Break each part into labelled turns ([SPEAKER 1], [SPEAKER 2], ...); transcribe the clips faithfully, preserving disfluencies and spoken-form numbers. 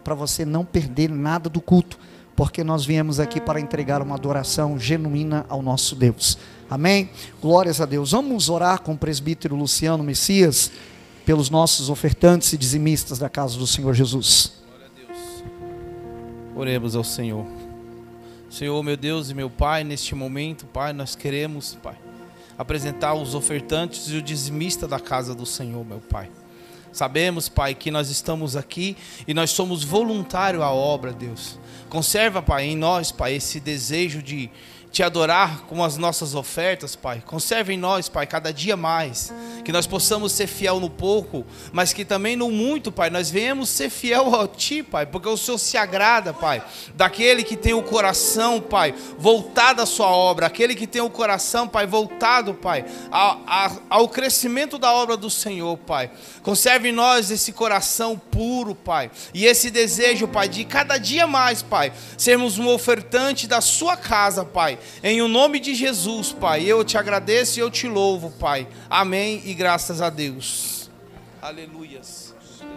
[SPEAKER 1] para você não perder nada do culto, porque nós viemos aqui para entregar uma adoração genuína ao nosso Deus. Amém? Glórias a Deus. Vamos orar com o presbítero Luciano Messias pelos nossos ofertantes e dizimistas da casa do Senhor Jesus.
[SPEAKER 2] Glória a Deus. Oremos ao Senhor. Senhor, meu Deus e meu Pai, neste momento, Pai, nós queremos, Pai, apresentar os ofertantes e o dizimista da casa do Senhor, meu Pai. Sabemos, Pai, que nós estamos aqui e nós somos voluntários à obra, Deus. Conserva, Pai, em nós, Pai, esse desejo de te adorar com as nossas ofertas, Pai. Conserva em nós, Pai, cada dia mais. Que nós possamos ser fiel no pouco, mas que também no muito, Pai, nós venhamos ser fiel a Ti, Pai. Porque o Senhor se agrada, Pai, daquele que tem o coração, Pai, voltado à sua obra. Aquele que tem o coração, Pai, voltado, Pai, ao, ao crescimento da obra do Senhor, Pai. Conserve em nós esse coração puro, Pai. E esse desejo, Pai, de cada dia mais, Pai, sermos um ofertante da sua casa, Pai. Em o nome de Jesus, Pai, eu te agradeço e eu te louvo, Pai. Amém e graças a Deus. Aleluias.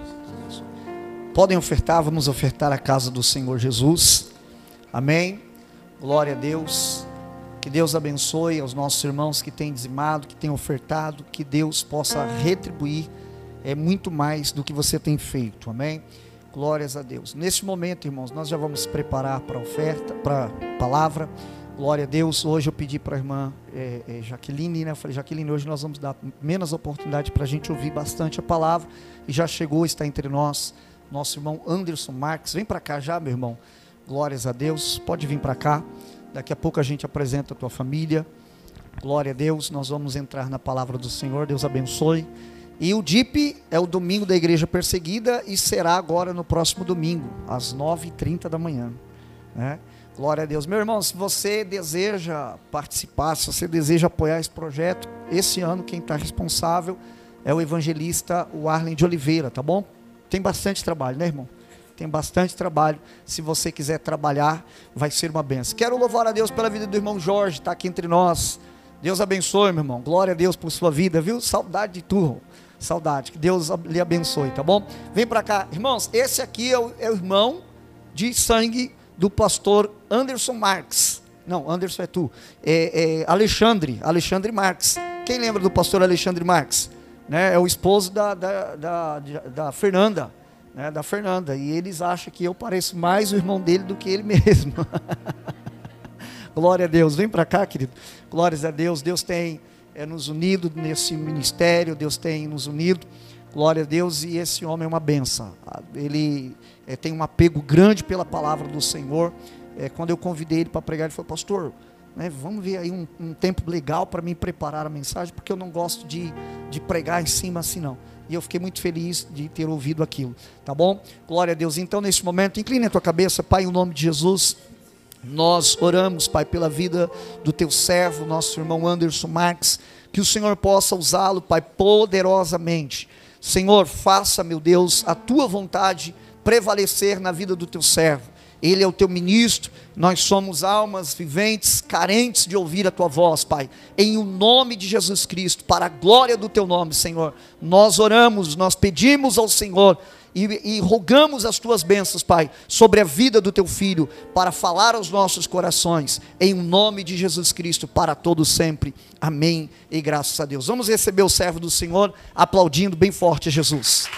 [SPEAKER 1] Podem ofertar, vamos ofertar a casa do Senhor Jesus. Amém. Glória a Deus. Que Deus abençoe aos nossos irmãos que têm dizimado, que têm ofertado. Que Deus possa retribuir é muito mais do que você tem feito. Amém. Glórias a Deus. Neste momento, irmãos, nós já vamos preparar para a oferta, para a palavra. Glória a Deus. Hoje eu pedi para a irmã é, é, Jaqueline, né? Eu falei, Jaqueline, hoje nós vamos dar menos oportunidade para a gente ouvir bastante a palavra. E já chegou, está entre nós, nosso irmão Anderson Marques. Vem para cá já, meu irmão. Glórias a Deus. Pode vir para cá. Daqui a pouco a gente apresenta a tua família. Glória a Deus. Nós vamos entrar na palavra do Senhor. Deus abençoe. E o D I P é o domingo da Igreja Perseguida e será agora no próximo domingo, às nove e trinta da manhã, né? Glória a Deus. Meu irmão, se você deseja participar, se você deseja apoiar esse projeto, esse ano quem está responsável é o evangelista Warlen de Oliveira, tá bom? Tem bastante trabalho, né, irmão? Tem bastante trabalho. Se você quiser trabalhar, vai ser uma bênção. Quero louvar a Deus pela vida do irmão Jorge, está aqui entre nós. Deus abençoe, meu irmão. Glória a Deus por sua vida, viu? Saudade de tu, saudade. Que Deus lhe abençoe, tá bom? Vem para cá. Irmãos, esse aqui é o, é o irmão de sangue do pastor Anderson Marques. Não, Anderson é tu. É, é Alexandre, Alexandre Marques. Quem lembra do pastor Alexandre Marques? Né? É o esposo da, da, da, da Fernanda, né? Da Fernanda. E eles acham que eu pareço mais o irmão dele do que ele mesmo. Glória a Deus. Vem para cá, querido. Glórias a Deus. Deus tem é, nos unido nesse ministério. Deus tem nos unido. Glória a Deus. E esse homem é uma benção. Ele É, tem um apego grande pela palavra do Senhor. É, quando eu convidei ele para pregar, ele falou, pastor, né, vamos ver aí um, um tempo legal para me preparar a mensagem, porque eu não gosto de, de pregar em cima assim não. E eu fiquei muito feliz de ter ouvido aquilo, tá bom? Glória a Deus. Então nesse momento, incline a tua cabeça, Pai, em nome de Jesus. Nós oramos, Pai, pela vida do teu servo, nosso irmão Anderson Marques, que o Senhor possa usá-lo, Pai, poderosamente. Senhor, faça, meu Deus, a tua vontade prevalecer na vida do teu servo. Ele é o teu ministro, nós somos almas viventes, carentes de ouvir a tua voz, Pai, em o nome de Jesus Cristo, para a glória do teu nome, Senhor, nós oramos, nós pedimos ao Senhor, e, e rogamos as tuas bênçãos, Pai, sobre a vida do teu filho, para falar aos nossos corações, em o nome de Jesus Cristo, para todos sempre, amém, e graças a Deus. Vamos receber o servo do Senhor, aplaudindo bem forte a Jesus.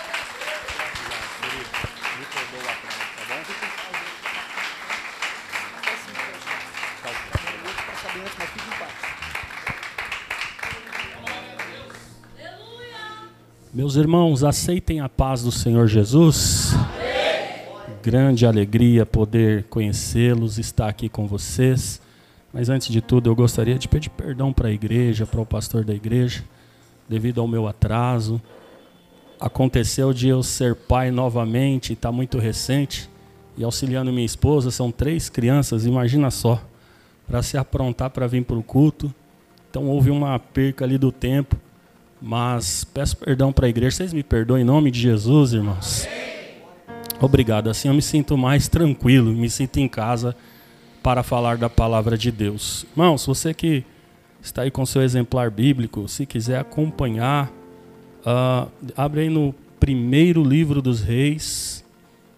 [SPEAKER 3] Meus irmãos, aceitem a paz do Senhor Jesus. Amém. Grande alegria poder conhecê-los, estar aqui com vocês. Mas antes de tudo, eu gostaria de pedir perdão para a igreja, para o pastor da igreja, devido ao meu atraso. Aconteceu de eu ser pai novamente, está muito recente, e auxiliando minha esposa, são três crianças, imagina só, para se aprontar para vir para o culto. Então houve uma perca ali do tempo. Mas peço perdão para a igreja. Vocês me perdoem em nome de Jesus, irmãos. Obrigado. Assim eu me sinto mais tranquilo, me sinto em casa para falar da palavra de Deus. Irmãos, você que está aí com seu exemplar bíblico, se quiser acompanhar, uh, abre aí no primeiro livro dos Reis,